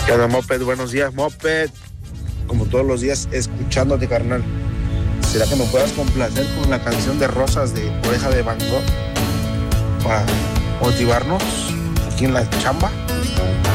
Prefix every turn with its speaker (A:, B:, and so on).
A: ¿Qué onda, Moped? Buenos días, Moped. Como todos los días, escuchándote, carnal. ¿Será que me puedas complacer con la canción de Rosas de Oreja de Van Gogh para motivarnos aquí en la chamba?